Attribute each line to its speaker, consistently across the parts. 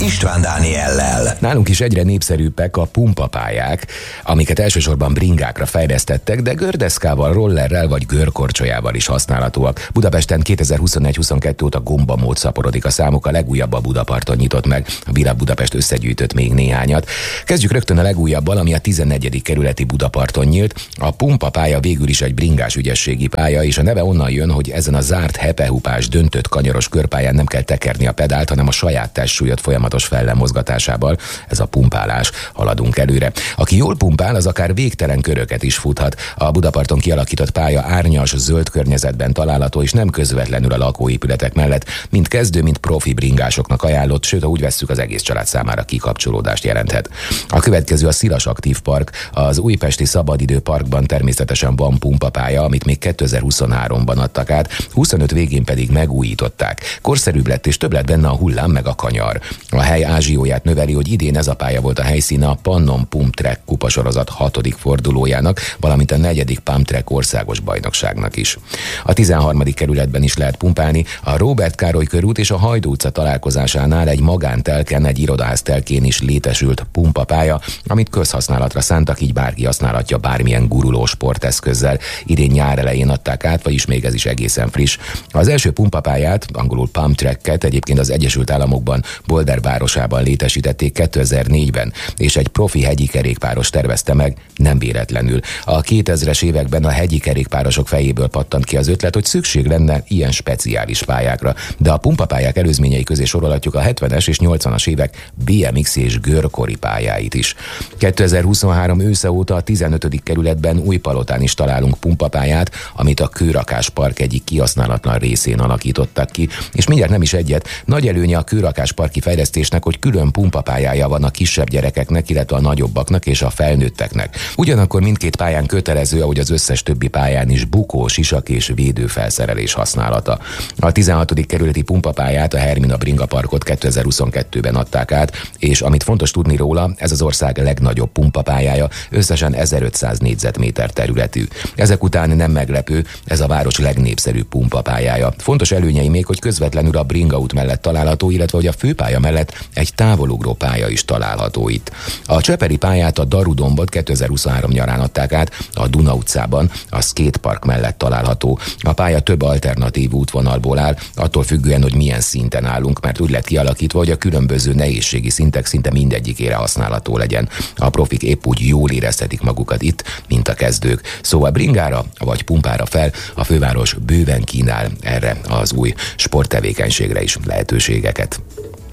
Speaker 1: István Dániellel.
Speaker 2: Nálunk is egyre népszerűbbek a pumpapályák, amiket elsősorban bringákra fejlesztettek, de gördeszkával, rollerrel vagy görkorcsolyával is használhatóak. Budapesten 2021-22 óta gombamód szaporodik a számuk, a legújabb a Budaparton nyitott meg. A Világ Budapest összegyűjtött még néhányat. Kezdjük rögtön a legújabbal, ami a 14. kerületi Budaparton nyílt. A pumpapálya végül is egy bringás ügyességi pálya, és a neve onnan jön, hogy ezen a zárt hepehupás, döntött kanyaros körpályán nem kell tekerni a pedált, hanem a saját testsúlyot folyamatos fellemozgatásával. Ez a pumpálás. Haladunk előre. Aki jól pumpál, az akár végtelen köröket is futhat. A Budaparton kialakított pálya árnyas, zöld környezetben található, és nem közvetlenül a lakóépületek mellett, mind kezdő, mind profi bringásoknak ajánlott, sőt, ha úgy vesszük, az egész család számára kikapcsolódást jelenthet. A következő a Szilas Aktív Park. Az újpesti Szabadidő Parkban természetesen van pumpapálya, amit még 2023-ban adtak át, 25 végén pedig megújították. Korszerűbb lett, és több lett benne a hullám meg a kanyar. A hely ázsióját növeli, hogy idén ez a pálya volt a helyszíne a Pannon Pump Track kupasorozat 6. fordulójának, valamint a 4. Pump Track országos bajnokságnak is. A 13. kerületben is lehet pumpálni. A Róbert Károly körút és a Hajdú utca találkozásánál egy magántelken, egy irodaház telkén is létesült pumpapálya, amit közhasználatra szántak, így bárki használhatja bármilyen guruló sporteszközzel. Idén nyár elején adták át, vagyis még ez is egészen friss. Az első pumpapályát, angolul Pump Tracket egyébként az Egyesült Államokban, Boulder városában létesítették 2004-ben, és egy profi hegyi kerékpáros tervezte meg, nem véletlenül. A 2000-es években a hegyi kerékpárosok fejéből pattant ki az ötlet, hogy szükség lenne ilyen speciális pályákra, de a pumpapályák előzményei közé sorolhatjuk a 70-es és 80-as évek BMX és görkori pályáit is. 2023 ősze óta a 15. kerületben Újpalotán is találunk pumpapályát, amit a Kőrakás Park egyik kihasználatlan részén alakítottak ki, és mindjárt nem is egyet. Nagy előnye a Kőrakás parki fejlesztésnek, hogy külön pumpapályája van a kisebb gyerekeknek, illetve a nagyobbaknak és a felnőtteknek. Ugyanakkor mindkét pályán kötelező, ahogy az összes többi pályán is, bukó, sisak és védőfelszerelés használata. A 16. kerületi pumpapályát, a Hermina Bringa Parkot 2022-ben adták át, és amit fontos tudni róla, ez az ország legnagyobb pumpapályája, összesen 1500 négyzetméter területű. Ezek után nem meglepő, ez a város legnépszerűbb pumpapályája. Fontos előnyei még, hogy közvetlenül a Bringa út mellett található, illetve hogy a főpálya mellett egy távolugró pálya is található itt. A Cseperi pályát, a Darudombot 2023 nyarán adták át, a Duna utcában, a skatepark mellett található. A pálya több alternatív útvonalból áll, attól függően, hogy milyen szinten állunk, mert úgy lett kialakítva, hogy a különböző nehézségi szintek szinte mindegyikére használható legyen. A profik épp úgy jól érezhetik magukat itt, mint a kezdők. Szóval bringára vagy pumpára fel, a főváros bőven kínál erre az új sporttevékenységre is lehetőségeket.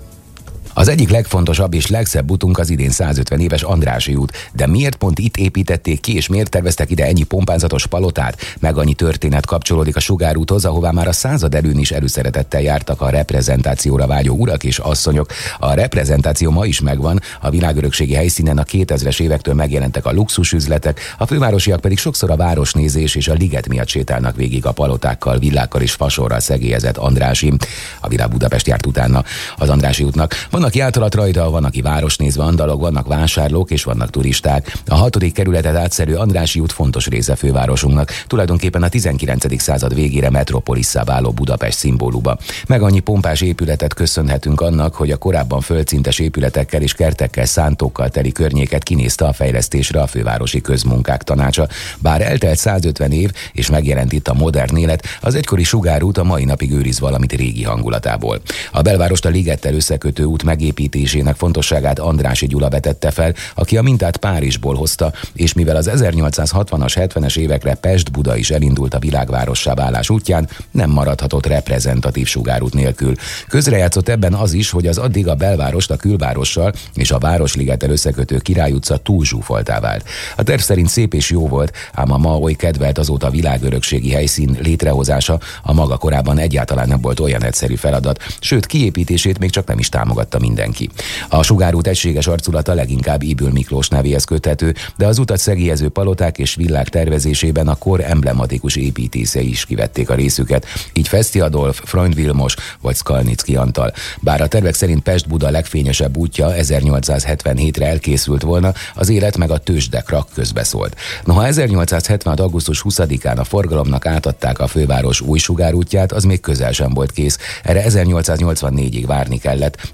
Speaker 2: Az egyik legfontosabb és legszebb utunk az idén 150 éves Andrássy út, de miért pont itt építették ki, és miért terveztek ide ennyi pompázatos palotát? Meg annyi történet kapcsolódik a Sugárúthoz, ahová már a század előn is előszeretettel jártak a reprezentációra vágyó urak és asszonyok. A reprezentáció ma is megvan, a világörökségi helyszínen a 2000-es évektől megjelentek a luxusüzletek, a fővárosiak pedig sokszor a városnézés és a liget miatt sétálnak végig a palotákkal, villákkal és fasorral szegélyezett Andrássy. A Világ Budapest járt utána az Andrássy útnak. Van, aki átaladt rajta, van, aki városnézve andalog, vannak vásárlók és vannak turisták. A 6. kerületet átszerű Andrássy út fontos része fővárosunknak, tulajdonképpen a 19. század végére metropolisszá váló Budapest szimbóluma. Meg annyi pompás épületet köszönhetünk annak, hogy a korábban földszintes épületekkel és kertekkel, szántókkal teli környéket kinézte a fejlesztésre a fővárosi közmunkák tanácsa. Bár eltelt 150 év és megjelent itt a modern élet, az egykori Sugárút a mai napig őriz valamit régi hangulatából. A belvárost a ligettel összekötő út megépítésének fontosságát Andrássy Gyula vetette fel, aki a mintát Párizsból hozta, és mivel az 1860-as, 70-es évekre Pest-Buda is elindult a világvárossá válás útján, nem maradhatott reprezentatív Sugárút nélkül. Közrejátszott ebben az is, hogy az addig a belvárost a külvárossal és a Városligettel összekötő Király utca túl zsúfoltá vált. A terv szerint szép és jó volt, ám a ma oly kedvelt azóta világörökségi helyszín létrehozása a maga korában egyáltalán nem volt olyan egyszerű feladat, sőt kiépítését még csak nem is támogatta mindenki. A Sugárút egységes arculata leginkább Ybl Miklós nevéhez köthető, de az utat szegélyező paloták és villák tervezésében a kor emblematikus építészei is kivették a részüket, így Feszti Adolf, Freund Vilmos vagy Skalnicki Antal. Bár a tervek szerint Pest-Buda legfényesebb útja 1877-re elkészült volna, az élet meg a tőzsdekrak közbeszólt. Noha 1876. augusztus 20-án a forgalomnak átadták a főváros új sugárútját, az még közel sem volt kész. Erre 1884-ig várni kellett, eddigre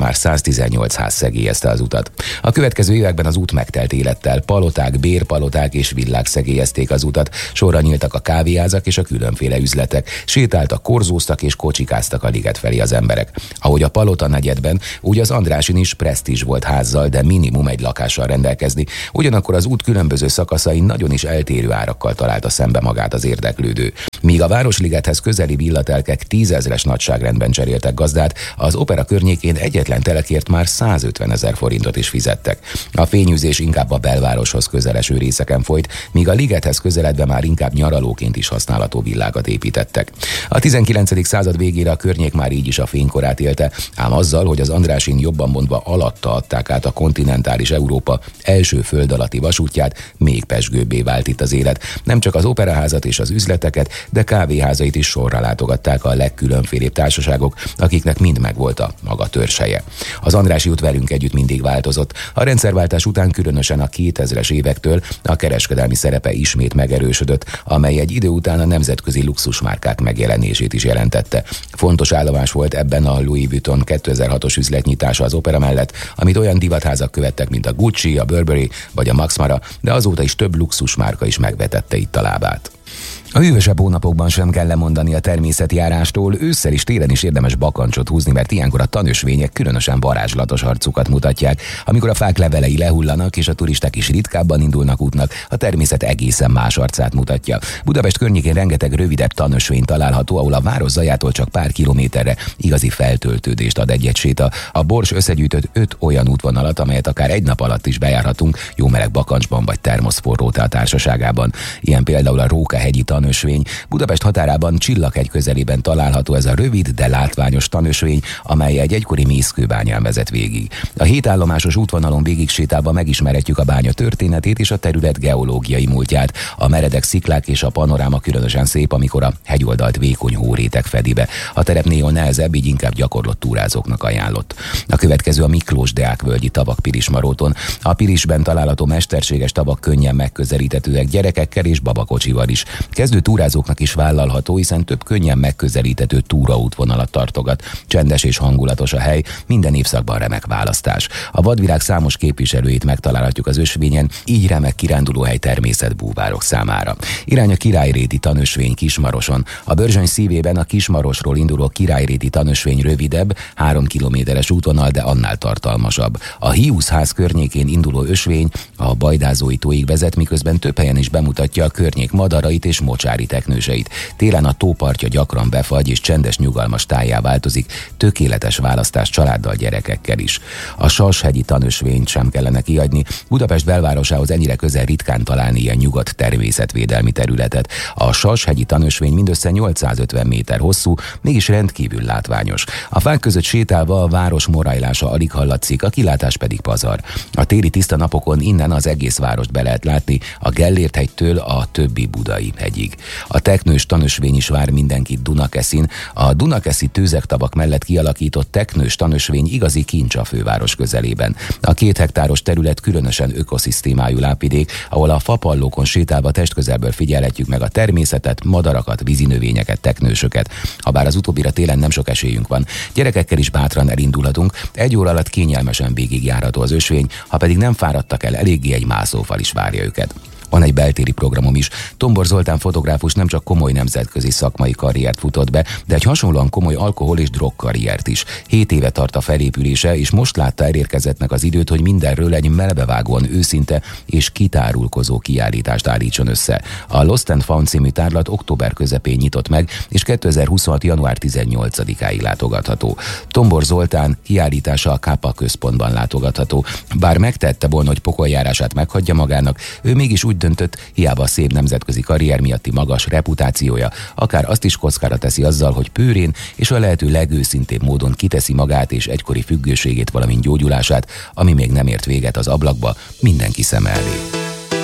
Speaker 2: már 118 ház szegélyezte az utat. A következő években az út megtelt élettel, paloták, bérpaloták és villák szegélyezték az utat, sorra nyíltak a kávéházak és a különféle üzletek, sétáltak, korzóztak és kocsikáztak a liget felé az emberek. Ahogy a Palota negyedben, úgy az Andrásin is presztízs volt házzal, de minimum egy lakással rendelkezni, ugyanakkor az út különböző szakaszain nagyon is eltérő árakkal találta szembe magát az érdeklődő. Míg a Városligethez közeli villatelkek 10 000-es nagyságrendben cseréltek gazdát, az Opera környékén egyetlen telekért már 150 000 forintot is fizettek. A fényűzés inkább a belvároshoz közeleső részeken folyt, míg a ligethez közeledve már inkább nyaralóként is használható villákat építettek. A 19. század végére a környék már így is a fénykorát élte, ám azzal, hogy az Andrásin jobban mondva alatta adták át a kontinentális Európa első föld alatti vasútját, még pezsgőbbé vált itt az élet. Nem csak az operaházat és az üzleteket, de kávéházait is sorra látogatták a legkülönfélébb társaságok, akiknek mind megvolt a maga törzshelye. Az Andrássy út velünk együtt mindig változott. A rendszerváltás után különösen a 2000-es évektől a kereskedelmi szerepe ismét megerősödött, amely egy idő után a nemzetközi luxusmárkák megjelenését is jelentette. Fontos állomás volt ebben a Louis Vuitton 2006-os üzletnyitása az Opera mellett, amit olyan divatházak követtek, mint a Gucci, a Burberry vagy a Max Mara, de azóta is több luxusmárka is megvetette itt a lábát. A hűvösebb hónapokban sem kell lemondani a természetjárástól, ősszel is télen is érdemes bakancsot húzni, mert ilyenkor a tanösvények különösen varázslatos arcukat mutatják. Amikor a fák levelei lehullanak és a turisták is ritkábban indulnak útnak, a természet egészen más arcát mutatja. Budapest környékén rengeteg rövidebb tanösvény található, ahol a város zajától csak pár kilométerre igazi feltöltődést ad egy séta. A Bors összegyűjtött 5 olyan útvonalat, amelyet akár egy nap alatt is bejárhatunk, jó meleg bakancsban vagy termoszforrótea társaságában. Ilyen például a Róka-hegyi tanösvény. Budapest határában Csillaghegy közelében található ez a rövid, de látványos tanösvény, amely egy egykori mészkőbányán vezet végig. A 7 állomásos útvonalon végig sétálva megismerhetjük a bánya történetét és a terület geológiai múltját. A meredek sziklák és a panoráma különösen szép, amikor a hegyoldalt vékony hóréteg fedi be. A terep néhol nehezebb, így inkább gyakorlott túrázóknak ajánlott. A következő a Miklós Deák völgyi tavak Pilismaróton. A Pilisben található mesterséges tavak könnyen megközelíthetőek gyerekekkel és babakocsival is. Kezdő túrázóknak is vállalható, hiszen több könnyen megközelíthető túraútvonalat tartogat. Csendes és hangulatos a hely, minden évszakban remek választás. A vadvilág számos képviselőjét megtalálhatjuk az ösvényen, így remek kirándulóhely természetbúvárok számára. Irány a Királyréti tanösvény Kismaroson. A Börzsöny szívében a Kismarosról induló Királyréti tanösvény rövidebb, 3 kilométeres útvonal, de annál tartalmasabb. A Hiuszház környékén induló ösvény a Bajdázói tóig vezet, miközben több helyen is bemutatja a környék madarait és mocsári teknőseit. Télen a tópartja gyakran befagy és csendes, nyugalmas tájjá változik, tökéletes választás családdal, gyerekekkel is. A Sashegyi tanösvényt sem kellene kihagyni. Budapest belvárosához ennyire közel ritkán találni ilyen nyugodt természetvédelmi területet. A Sashegyi tanösvény mindössze 850 méter hosszú, mégis rendkívül látványos. A fák között sétálva a város morajlása alig hallatszik, a kilátás pedig pazar. A téli tiszta napokon innen az egész várost be lehet látni, a Gellért-hegytől a többi budai hegyig. A teknős tanösvény is vár mindenkit Dunakeszin. A dunakeszi tőzektavak mellett kialakított teknős tanösvény igazi kincs a főváros közelében. A 2 hektáros terület különösen ökoszisztémájú lápvidék, ahol a fapallókon sétálva testközelből figyelhetjük meg a természetet, madarakat, vízinövényeket, teknősöket. Habár az utóbbira télen nem sok esélyünk van. Gyerekekkel is bátran elindulhatunk, 1 óra alatt kényelmesen végigjárható az ösvény, ha pedig nem fáradtak el eléggé, egy mászófal is várja őket. Van egy beltéri programom is. Tombor Zoltán fotográfus nem csak komoly nemzetközi szakmai karriert futott be, de egy hasonlóan komoly alkohol- és drogkarriert is. 7 éve tart a felépülése, és most látta elérkezettnek az időt, hogy mindenről egy melbevágóan őszinte és kitárulkozó kiállítást állítson össze. A Lost and Found című tárlat október közepén nyitott meg, és 2026. január 18-áig látogatható. Tombor Zoltán kiállítása a Kápa központban látogatható. Bár megtette volna, hogy pokoljárását meghagyja magának, ő mégis úgy döntött, hiába a szép nemzetközi karrier miatti magas reputációja, akár azt is kockára teszi azzal, hogy pőrén és a lehető legőszintébb módon kiteszi magát és egykori függőségét, valamint gyógyulását, ami még nem ért véget az ablakba, mindenki szeme elé.